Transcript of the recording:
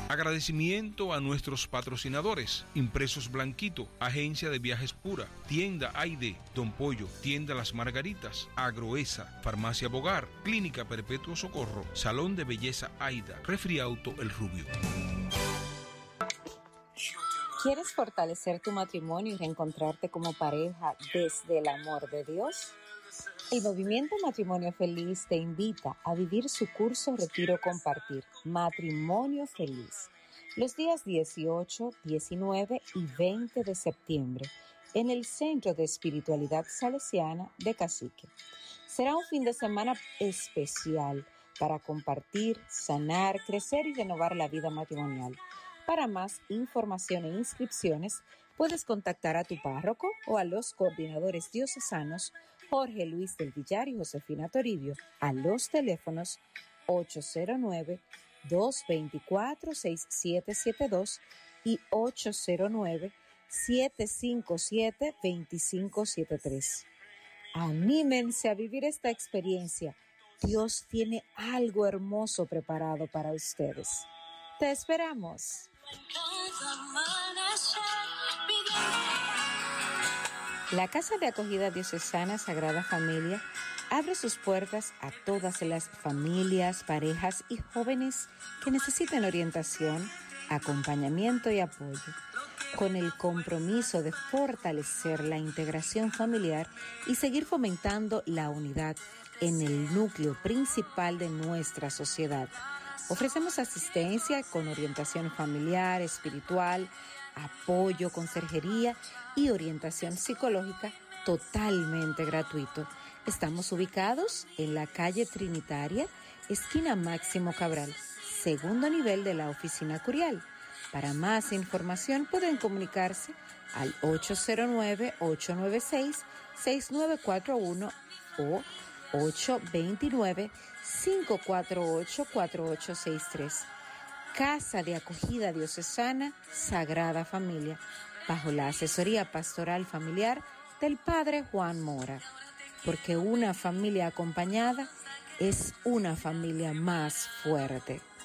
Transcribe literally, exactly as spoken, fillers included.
Agradecimiento a nuestros patrocinadores: Impresos Blanquito, Agencia de Viajes Pura, Tienda Aide, Don Pollo, Tienda Las Margaritas, Agroesa, Farmacia Bogar, Clínica Perpetuo Socorro, Salón de Belleza Aida, Refriauto El Rubio. ¿Quieres fortalecer tu matrimonio y reencontrarte como pareja desde el amor de Dios? El Movimiento Matrimonio Feliz te invita a vivir su curso Retiro Compartir, Matrimonio Feliz, los días dieciocho, diecinueve y veinte de septiembre, en el Centro de Espiritualidad Salesiana de Cacique. Será un fin de semana especial para compartir, sanar, crecer y renovar la vida matrimonial. Para más información e inscripciones, puedes contactar a tu párroco o a los coordinadores diocesanos Jorge Luis del Villar y Josefina Toribio a los teléfonos ocho cero nueve, dos dos cuatro, seis siete siete dos y ocho cero nueve, siete cinco siete, dos cinco siete tres. Anímense a vivir esta experiencia. Dios tiene algo hermoso preparado para ustedes. ¡Te esperamos! La Casa de Acogida Diocesana Sagrada Familia abre sus puertas a todas las familias, parejas y jóvenes que necesiten orientación, acompañamiento y apoyo, con el compromiso de fortalecer la integración familiar y seguir fomentando la unidad en el núcleo principal de nuestra sociedad. Ofrecemos asistencia con orientación familiar, espiritual, apoyo, conserjería y orientación psicológica totalmente gratuito. Estamos ubicados en la calle Trinitaria, esquina Máximo Cabral, segundo nivel de la oficina curial. Para más información pueden comunicarse al ocho cero nueve, ocho nueve seis, seis nueve cuatro uno o ocho dos nueve, cinco cuatro ocho, cuatro ocho seis tres. Casa de Acogida Diocesana Sagrada Familia, bajo la asesoría pastoral familiar del Padre Juan Mora, porque una familia acompañada es una familia más fuerte.